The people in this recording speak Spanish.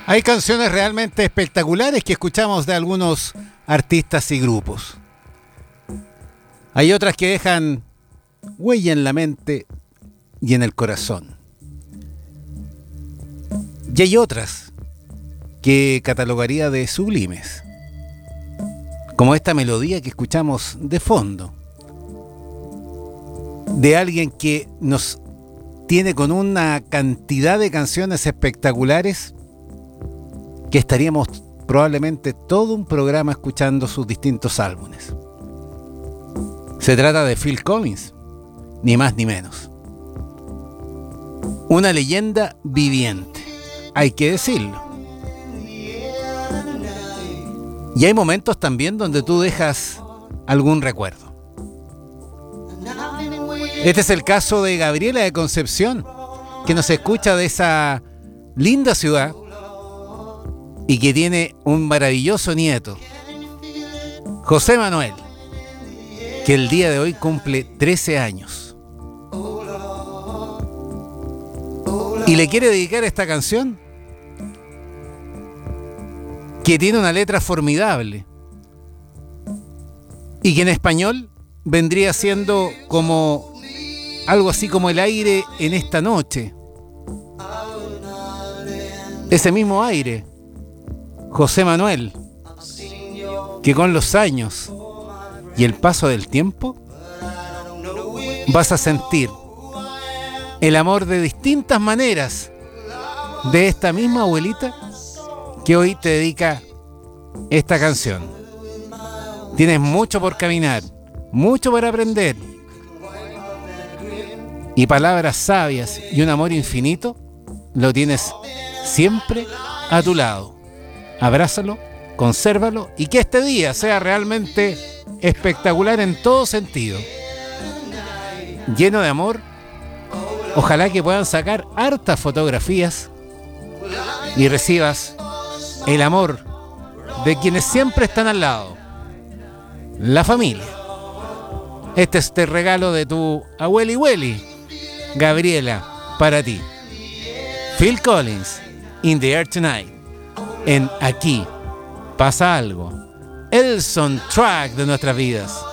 Hay canciones realmente espectaculares que escuchamos de algunos artistas y grupos. Hay otras que dejan huella en la mente y en el corazón. Y hay otras que catalogaría de sublimes, como esta melodía que escuchamos de fondo, de alguien que nos tiene con una cantidad de canciones espectaculares que estaríamos probablemente todo un programa escuchando sus distintos álbumes. Se trata de Phil Collins, ni más ni menos. Una leyenda viviente, hay que decirlo. Y hay momentos también donde tú dejas algún recuerdo. Este es el caso de Gabriela de Concepción, que nos escucha de esa linda ciudad y que tiene un maravilloso nieto, José Manuel, que el día de hoy cumple 13 años. Y le quiere dedicar esta canción, que tiene una letra formidable y que en español vendría siendo como algo así como el aire en esta noche. Ese mismo aire, José Manuel, que con los años y el paso del tiempo vas a sentir el amor de distintas maneras de esta misma abuelita que hoy te dedica esta canción. Tienes mucho por caminar, mucho por aprender, y palabras sabias y un amor infinito lo tienes siempre a tu lado. Abrázalo, consérvalo y que este día sea realmente espectacular en todo sentido. Lleno de amor. Ojalá que puedan sacar hartas fotografías y recibas el amor de quienes siempre están al lado. La familia. Este es el regalo de tu abueli Welly, Gabriela, para ti. Phil Collins, In the Air Tonight. En Aquí pasa algo. El soundtrack de nuestras vidas.